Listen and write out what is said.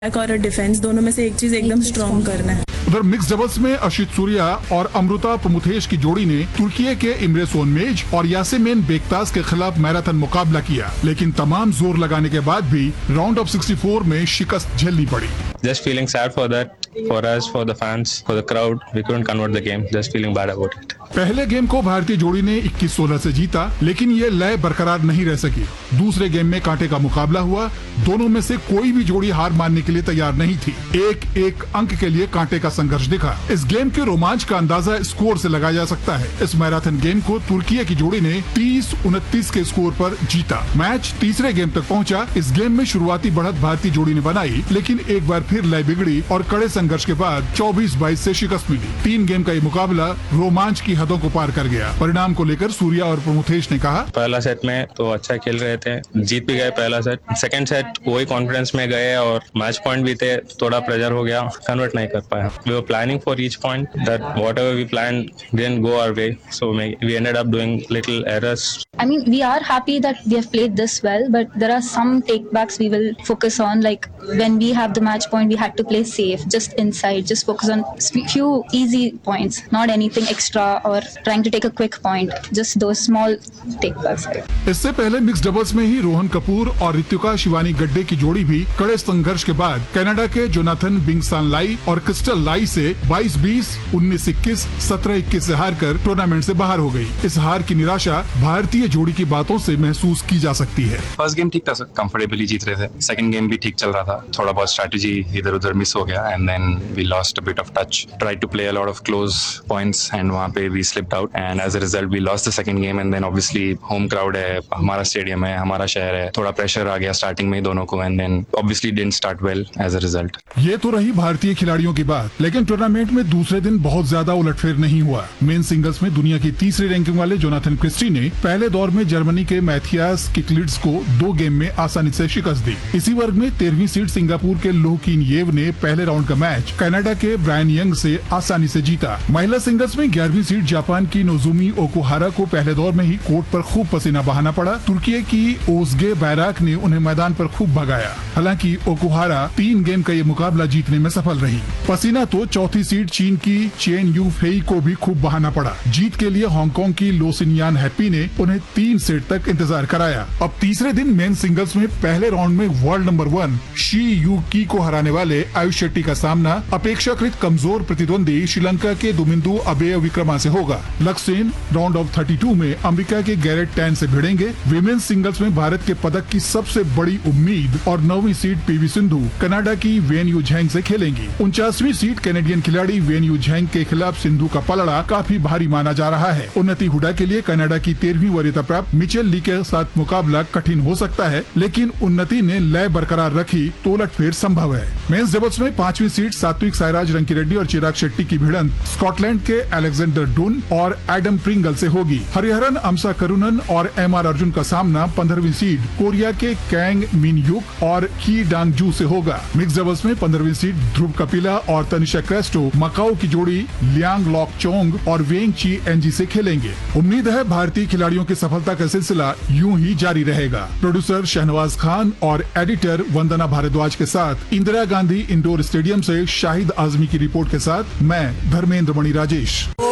Attack और defence दोनों में से एक चीज एकदम स्ट्रॉन्ग करना है। उधर मिक्स डबल्स में अशित सूर्या और अमृता प्रमुथेश की जोड़ी ने तुर्की के इमरे सोनमेज और यासेमिन बेकतास के खिलाफ मैराथन मुकाबला किया, लेकिन तमाम जोर लगाने के बाद भी राउंड ऑफ 64 में शिकस्त झेलनी पड़ी। Just feeling sad for that, for us, for the fans, for the crowd. We couldn't convert the game. Just feeling bad about it. पहले गेम को भारतीय जोड़ी ने 21-16 से जीता, लेकिन ये लय बरकरार नहीं रह सकी। दूसरे गेम में कांटे का मुकाबला हुआ। दोनों में से कोई भी जोड़ी हार मानने के लिए तैयार नहीं थी। एक अंक के लिए कांटे का संघर्ष दिखा। इस गेम के रोमांच का अंदाजा स्कोर से लगाया जा सकता है। इस मैराथन गेम को तुर्की की जोड़ी ने 30-29 के स्कोर पर जीता। मैच तीसरे गेम तक पहुंचा। इस गेम में शुरुआती बढ़त भारतीय जोड़ी ने बनाई, लेकिन एक बार फिर लय बिगड़ी और कड़े संघर्ष के बाद 24-22 से शिकस्त मिली। 3 गेम का ये मुकाबला रोमांच की हदों को पार कर गया। परिणाम को लेकर सूर्या और प्रमुथेश ने कहा, पहला सेट में तो अच्छा खेल रहे थे, जीत भी गए पहला सेट। सेकंड सेट वही कॉन्फिडेंस में गए और मैच पॉइंट भी थे, थोड़ा प्रेशर हो गया, कन्वर्ट नहीं कर पाया। We were planning for each point that whatever we plan didn't go our way, so we ended up doing little errors. I mean, we are happy that we have played this well, but there are some takebacks we will focus on. Like when we have the match point, we had to play safe, just inside, just focus on few easy points, not anything extra or trying to take a quick point. Just those small takebacks. इससे पहले mix doubles में ही रोहन कपूर और ऋतिका शिवानी गड्डे की जोड़ी भी कड़े संघर्ष के बाद कनाडा के जोनाथन बिंगसान लाई और क्रिस्टल लाई से 22-20, 19-21, 17-21 से हारकर टूर्नामेंट से बाहर हो गई। इस हार की निराशा भारतीय जोड़ी की बातों से महसूस की जा सकती है। फर्स्ट गेम ठीक था, कंफर्टेबली जीत रहे थे। सेकंड गेम भी ठीक चल रहा था, थोड़ा बहुत स्ट्रेटजी इधर उधर मिस हो गया and then we lost a bit of touch, tried to play a lot of close points and वहां पे we slipped out and as a result we lost the second game and then obviously home crowd है, हमारा stadium है, हमारा शहर है, थोड़ा pressure आ गया स्टार्टिंग में दोनों को and then obviously didn't start well as a result. ये तो रही भारतीय खिलाड़ियों की बात, लेकिन टूर्नामेंट में दूसरे दिन बहुत ज्यादा उलटफेर नहीं हुआ। मेन सिंगल्स में दुनिया की तीसरी रैंकिंग वाले जोनाथन क्रिस्टी ने पहले दौर में जर्मनी के मैथियास किकलिड्स को 2 गेम में आसानी से शिकस्त दी। इसी वर्ग में 13वीं सीड सिंगापुर के लो किन येव ने पहले राउंड का मैच कनाडा के ब्रायन यंग से आसानी से जीता। महिला सिंगल्स में 11वीं सीड जापान की नोजुमी ओकुहारा को पहले दौर में ही कोर्ट पर खूब पसीना बहाना पड़ा। तुर्की की ओजगे बैराक ने उन्हें मैदान पर खूब भगाया। हालांकि ओकुहारा 3 गेम का ये मुकाबला जीतने में सफल रही। पसीना तो चौथी सीड चीन की चेन यू फेई को भी खूब बहाना पड़ा। जीत के लिए हांगकांग की लो सिनयान हैप्पी ने उन्हें 3 सेट तक इंतजार कराया। अब तीसरे दिन मेन सिंगल्स में पहले राउंड में वर्ल्ड नंबर 1 शी यू की को हराने वाले आयुष शेट्टी का सामना अपेक्षाकृत कमजोर प्रतिद्वंदी श्रीलंका के दुमिंदु अबेय विक्रमा से होगा। लक्सेन राउंड ऑफ 32 में अमेरिका के गैरेट टैन से भिड़ेंगे। विमेन्स सिंगल्स में भारत के पदक की सबसे बड़ी उम्मीद और 9वीं सीड पीवी सिंधु कनाडा की वेन यू झैंग से खेलेंगी। 49वीं सीड कैनेडियन खिलाड़ी वेन यू झैंग के खिलाफ सिंधु का पलड़ा काफी भारी माना जा रहा है। उन्नति हुडा के लिए कनाडा की 13वीं वरीयता प्राप्त मिचेल ली के साथ मुकाबला कठिन हो सकता है, लेकिन उन्नति ने लय बरकरार रखी तो उलटफेर संभव है। मेंस डबल्स में 5वीं सीड सात्विक साईराज रंकीरेड्डी और चिराग शेट्टी की भिड़ंत स्कॉटलैंड के अलेक्जेंडर डुन और एडम प्रिंगल से होगी। हरिहरन अमसा करुणन और एमआर अर्जुन का सामना 15वीं सीड कोरिया के कैंग मिन युक और की डांग जू से होगा। मिक्स डबल्स में 15वीं सीड ध्रुव कपिला और तनिषा क्रेस्टो मकाओ की जोड़ी लियांग लॉक चोंग और वेंग ची एनजी से खेलेंगे। उम्मीद है भारतीय खिलाड़ियों की सफलता का सिलसिला यूं ही जारी रहेगा। प्रोड्यूसर शहनवाज खान और एडिटर वंदना भारद्वाज के साथ इंदिरा गांधी इंडोर स्टेडियम से शाहिद आजमी की रिपोर्ट के साथ मैं धर्मेंद्र मणि राजेश।